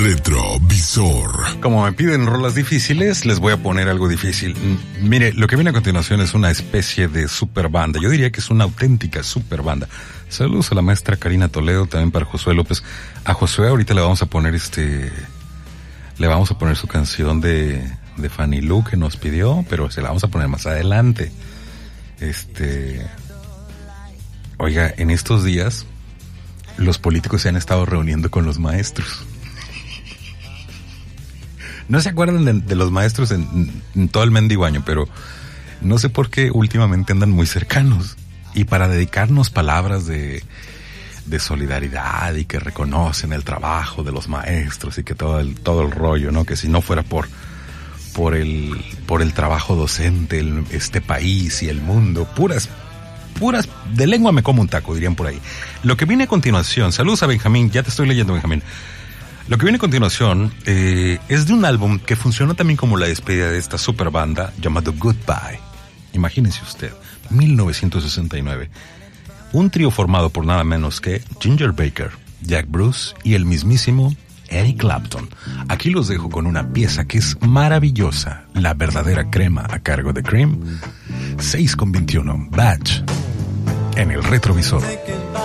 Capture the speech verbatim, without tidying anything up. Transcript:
Retrovisor. Como me piden rolas difíciles, les voy a poner algo difícil. Mire, lo que viene a continuación es una especie de super banda. Yo diría que es una auténtica super banda. Saludos a la maestra Karina Toledo, también para Josué López. A Josué ahorita le vamos a poner este... Le vamos a poner su canción de, de Fanny Lu que nos pidió, pero se la vamos a poner más adelante. Este... Oiga, en estos días los políticos se han estado reuniendo con los maestros. No se acuerdan de, de los maestros en, en todo el mendigo año, pero no sé por qué últimamente andan muy cercanos. Y para dedicarnos palabras de, de solidaridad y que reconocen el trabajo de los maestros y que todo el, todo el rollo, ¿no? Que si no fuera por, por el, por el trabajo docente, el, este país y el mundo, puras puras, de lengua me como un taco, dirían por ahí. Lo que viene a continuación, saludos a Benjamín, ya te estoy leyendo, Benjamín. Lo que viene a continuación eh, es de un álbum que funcionó también como la despedida de esta super banda llamado Goodbye. Imagínense usted, mil novecientos sesenta y nueve. Un trío formado por nada menos que Ginger Baker, Jack Bruce y el mismísimo Eric Clapton. Aquí los dejo con una pieza que es maravillosa, la verdadera crema a cargo de Cream. seis con veintiuno, Batch, en el retrovisor.